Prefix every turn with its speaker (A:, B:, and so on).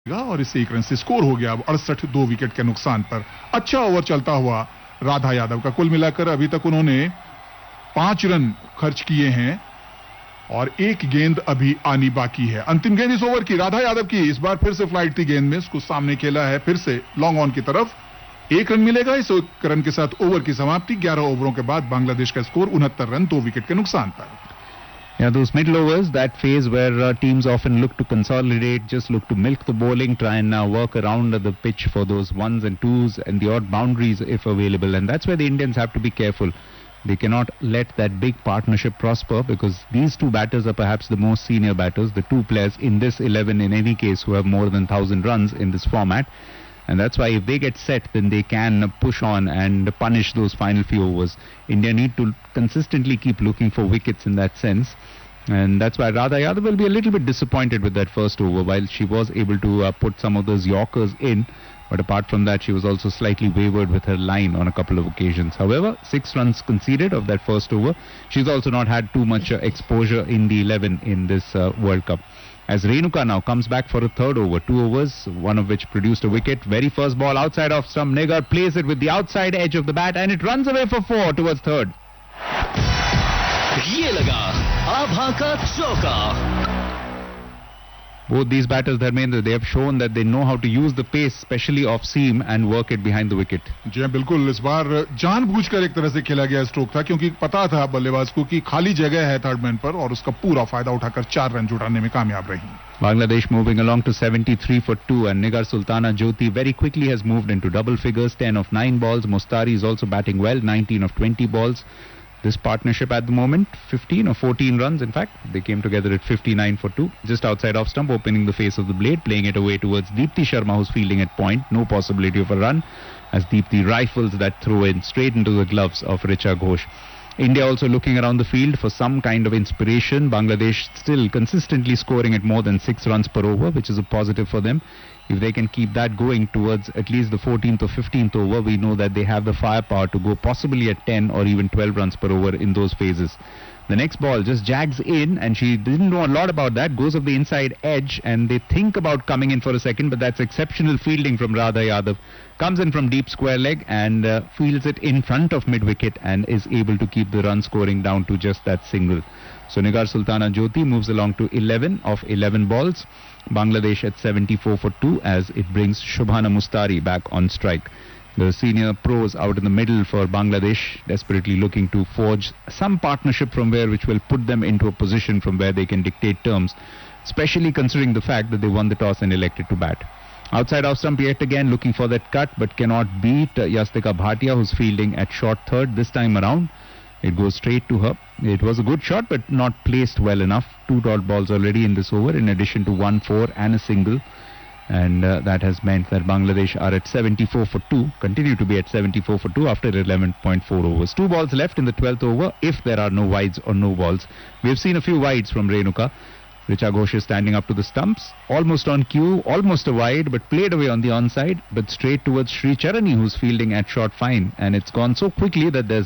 A: और इससे 1 रन से स्कोर हो गया अब 68 2 विकेट के नुकसान पर। अच्छा ओवर चलता हुआ राधा यादव का। कुल मिलाकर अभी तक उन्होंने 5 रन खर्च किए हैं और 1 गेंद अभी आनी बाकी है। अंतिम गेंद इस ओवर की राधा यादव की। इस बार फिर से फ्लाइट थी गेंद में, उसको सामने खेला है फिर से लॉन्ग ऑन की तरफ। 1 रन मिलेगा। इस 1 रन के साथ ओवर की समाप्ति। 11 ओवरों के बाद बांग्लादेश का स्कोर 69 रन 2 विकेट के नुकसान पर।
B: Yeah, those middle overs, that phase where teams often look to consolidate, just look to milk the bowling, try and work around the pitch for those ones and twos and the odd boundaries if available. And that's where the Indians have to be careful. They cannot let that big partnership prosper because these two batters are perhaps the most senior batters, the two players in this 11 in any case who have more than 1,000 runs in this format. And that's why if they get set, then they can push on and punish those final few overs. India need to consistently keep looking for wickets in that sense. And that's why Radha Yadav will be a little bit disappointed with that first over, while she was able to put some of those Yorkers in. But apart from that, she was also slightly wavered with her line on a couple of occasions. However, 6 runs conceded of that first over. She's also not had too much exposure in the 11 in this World Cup. As Renuka now comes back for a third over, 2 overs, one of which produced a wicket. Very first ball outside off stump. Nigar plays it with the outside edge of the bat and it runs away for 4 towards third.
C: ये लगा आभा का चौका.
B: Both these batters, Dharmendra, they have shown that they know how to use the pace, especially off seam, and work it behind the wicket.
A: जी बिल्कुल. इस बार जानबूझकर एक तरह से खेला गया स्ट्रोक था क्योंकि पता था बल्लेबाज को कि खाली जगह है थर्ड मैन पर और उसका पूरा फायदा उठाकर 4 रन जुटाने में कामयाब रही.
B: Bangladesh moving along to 73 for 2 and Nigar Sultana Jyoti very quickly has moved into double figures, 10 of 9 balls. Mustari is also batting well, 19 of 20 balls. This partnership at the moment, 15 or 14 runs in fact. They came together at 59 for 2. Just outside off stump, opening the face of the blade, playing it away towards Deepti Sharma, who's fielding at point. No possibility of a run as Deepti rifles that throw in straight into the gloves of Richa Ghosh. India also looking around the field for some kind of inspiration. Bangladesh still consistently scoring at more than 6 runs per over, which is a positive for them. If they can keep that going towards at least the 14th or 15th over, we know that they have the firepower to go possibly at 10 or even 12 runs per over in those phases. The next ball just jags in, and she didn't know a lot about that, goes off the inside edge, and they think about coming in for a second, but that's exceptional fielding from Radha Yadav. Comes in from deep square leg and fields it in front of mid-wicket and is able to keep the run scoring down to just that single. So Nigar Sultana Jyoti moves along to 11 of 11 balls. Bangladesh at 74 for 2 as it brings Shobhana Mustari back on strike. The senior pros out in the middle for Bangladesh, desperately looking to forge some partnership from where which will put them into a position from where they can dictate terms, especially considering the fact that they won the toss and elected to bat. Outside off stump yet again looking for that cut but cannot beat Yastika Bhatia, who's fielding at short third this time around. It goes straight to her. It was a good shot but not placed well enough. 2 dot balls already in this over in addition to 1-4 and a single. And that has meant that Bangladesh are at 74 for 2, continue to be at 74 for 2 after 11.4 overs. 2 balls left in the 12th over if there are no wides or no balls. We have seen a few wides from Renuka. Richa Ghosh is standing up to the stumps, almost on cue, almost a wide, but played away on the onside, but straight towards Sri Charani, who's fielding at short fine. And it's gone so quickly that there's